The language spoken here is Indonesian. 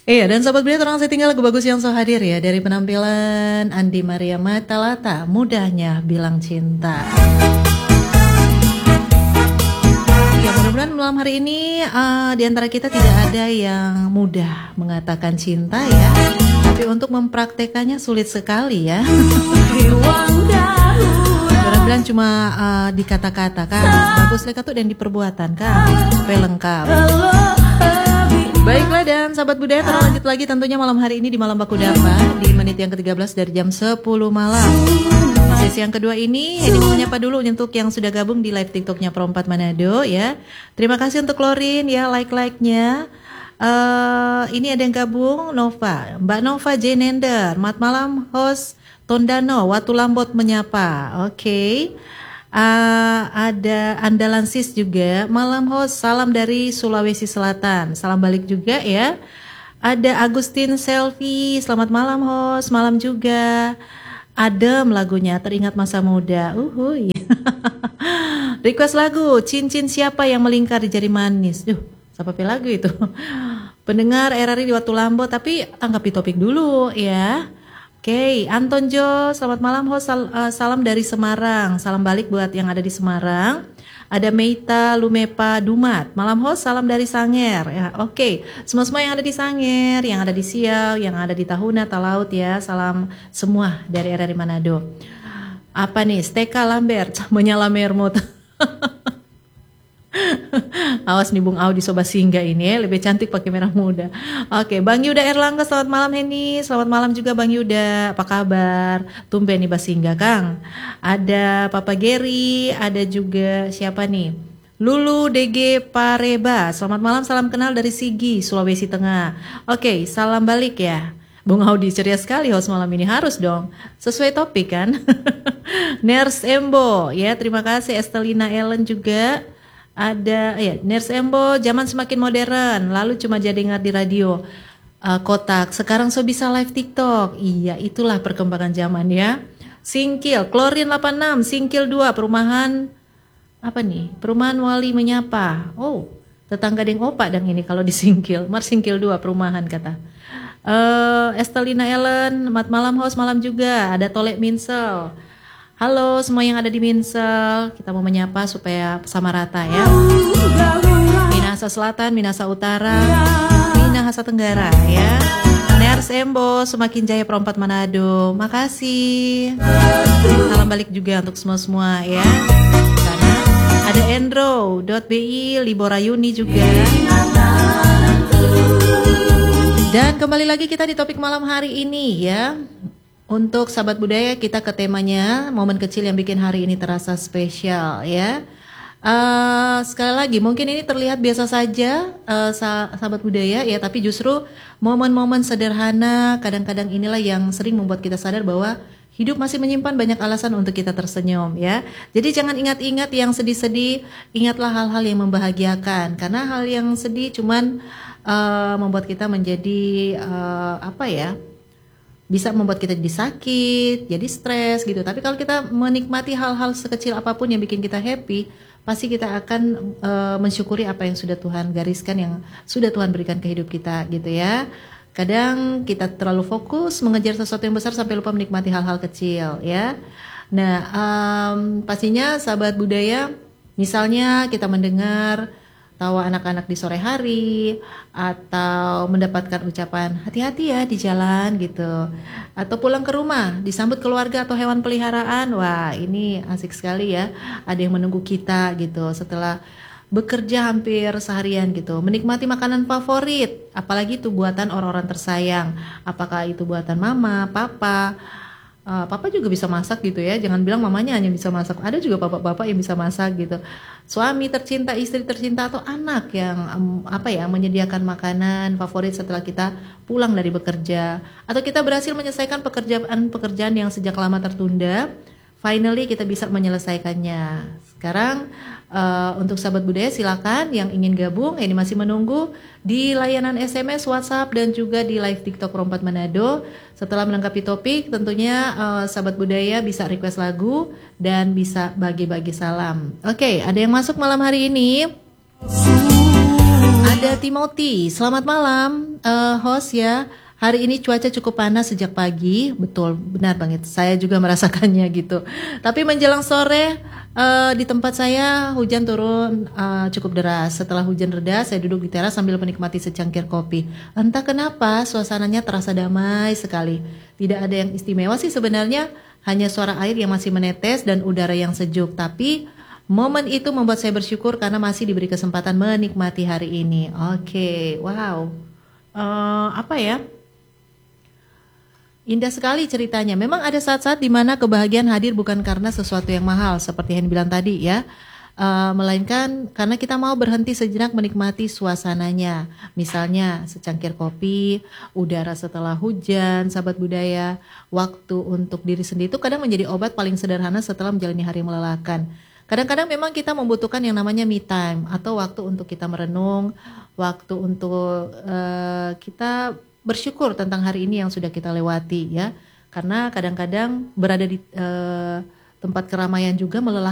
Iya, dan sahabat Belia orang saya tinggal lagu bagus yang so hadir ya dari penampilan Andi Maria Matalata, Mudahnya Bilang Cinta. Ya, mudah-mudahan malam hari ini di antara kita tidak ada yang mudah mengatakan cinta ya, tapi untuk mempraktekannya sulit sekali ya. Mudah-mudahan cuma di kata-kata kan, bagus leka tuh dan di perbuatan kan, supaya lengkap. Baiklah, dan sahabat budaya, kita lanjut lagi tentunya malam hari ini di Malam Baku Dapa di menit yang ke-13 dari jam 10 malam. Sesi yang kedua ini Hedi mau menyapa dulu untuk yang sudah gabung di live TikToknya Pro4 Manado ya. Terima kasih untuk Lorin ya, like-like-nya. Ini ada yang gabung, Nova, Mbak Nova Jenender, mat malam host Tondano, Watu Lambot menyapa. Oke. Ada Andalan Sis juga, malam host, salam dari Sulawesi Selatan, salam balik juga ya. Ada Agustin Selfie, selamat malam host, malam juga. Adem lagunya, teringat masa muda. Request lagu, cincin siapa yang melingkar di jari manis. Siapa lagu itu? Pendengar RRI di Watu Lambot, tapi tanggapi topik dulu ya. Oke, Anton Jo, selamat malam host, salam dari Semarang, salam balik buat yang ada di Semarang. Ada Meita Lumepa Dumat, malam host, salam dari Sanger ya. Oke, semua yang ada di Sanger, yang ada di Siau, yang ada di Tahuna, Talaut ya, salam semua dari RRI Manado. Apa nih, Steka Lambert, menyala mermut. Awas nih Bung Audi Sobat Singa ini ya, lebih cantik pakai merah muda. Oke, Bang Yuda Erlangga, selamat malam Heni. Selamat malam juga Bang Yuda, apa kabar? Tumben nih Basingga Kang. Ada Papa Geri, ada juga siapa nih? Lulu DG Pareba, selamat malam, salam kenal dari Sigi, Sulawesi Tengah. Oke, salam balik ya. Bung Audi ceria sekali host malam ini, harus dong sesuai topik kan. Ners Embo ya, terima kasih. Estelina Ellen juga. Ada ya, Ners Embo, zaman semakin modern, lalu cuma jadi dengar di radio kotak, sekarang so bisa live TikTok. Iya, itulah perkembangan zaman ya. Singkil, Klorin 86, Singkil 2, perumahan apa nih? Perumahan Wali menyapa. Oh, tetangga deng opa dang ini kalau di Singkil. Mar Singkil 2 perumahan kata. Estelina Ellen, malam host, malam juga. Ada Tolek Minsel. Halo semua yang ada di Minsel, kita mau menyapa supaya sama rata ya. Minahasa Selatan, Minahasa Utara, Minahasa Tenggara ya. Ners Embo, semakin jaya Pro4 Manado, makasih. Salam balik juga untuk semua ya. Sana ada Endro.bi, Libora Yuni juga. Dan kembali lagi kita di topik malam hari ini ya. Untuk sahabat budaya kita ke temanya momen kecil yang bikin hari ini terasa spesial ya. Sekali lagi mungkin ini terlihat biasa saja sahabat budaya ya, tapi justru momen-momen sederhana kadang-kadang inilah yang sering membuat kita sadar bahwa hidup masih menyimpan banyak alasan untuk kita tersenyum ya. Jadi jangan ingat-ingat yang sedih-sedih, ingatlah hal-hal yang membahagiakan, karena hal yang sedih cuman membuat kita menjadi bisa membuat kita jadi sakit, jadi stres gitu. Tapi kalau kita menikmati hal-hal sekecil apapun yang bikin kita happy, pasti kita akan mensyukuri apa yang sudah Tuhan gariskan, yang sudah Tuhan berikan ke hidup kita gitu ya. Kadang kita terlalu fokus mengejar sesuatu yang besar sampai lupa menikmati hal-hal kecil ya. Nah, pastinya sahabat budaya, misalnya kita mendengar tawa anak-anak di sore hari, atau mendapatkan ucapan hati-hati ya di jalan gitu, atau pulang ke rumah disambut keluarga atau hewan peliharaan. Wah, ini asik sekali ya, ada yang menunggu kita gitu setelah bekerja hampir seharian gitu, menikmati makanan favorit, apalagi itu buatan orang-orang tersayang, apakah itu buatan mama, papa. Papa juga bisa masak gitu ya, jangan bilang mamanya hanya bisa masak, ada juga bapak-bapak yang bisa masak gitu. Suami tercinta, istri tercinta, atau anak yang menyediakan makanan favorit setelah kita pulang dari bekerja, atau kita berhasil menyelesaikan pekerjaan yang sejak lama tertunda, finally kita bisa menyelesaikannya. Sekarang untuk sahabat budaya silakan yang ingin gabung, ini masih menunggu di layanan SMS, WhatsApp, dan juga di live TikTok Pro4 Manado. Setelah melengkapi topik, tentunya sahabat budaya bisa request lagu dan bisa bagi-bagi salam. Oke, ada yang masuk malam hari ini. Ada Timothy, selamat malam, host ya. Hari ini cuaca cukup panas sejak pagi, betul, benar banget. Saya juga merasakannya gitu. Tapi menjelang sore di tempat saya hujan turun cukup deras. Setelah hujan reda, saya duduk di teras sambil menikmati secangkir kopi. Entah kenapa suasananya terasa damai sekali. Tidak ada yang istimewa sih sebenarnya, hanya suara air yang masih menetes dan udara yang sejuk. Tapi momen itu membuat saya bersyukur karena masih diberi kesempatan menikmati hari ini. Oke, wow. Apa ya? Indah sekali ceritanya. Memang ada saat-saat di mana kebahagiaan hadir bukan karena sesuatu yang mahal, seperti yang dibilang tadi ya, melainkan karena kita mau berhenti sejenak menikmati suasananya. Misalnya secangkir kopi, udara setelah hujan, sahabat budaya, waktu untuk diri sendiri itu kadang menjadi obat paling sederhana setelah menjalani hari yang melelahkan. Kadang-kadang memang kita membutuhkan yang namanya me time atau waktu untuk kita merenung, waktu untuk kita bersyukur tentang hari ini yang sudah kita lewati ya. Karena kadang-kadang berada di tempat keramaian juga melelahkan.